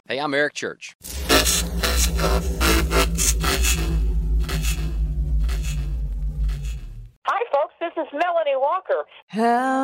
Hey, I'm Eric Church. Hi, folks. This is Melanie Walker.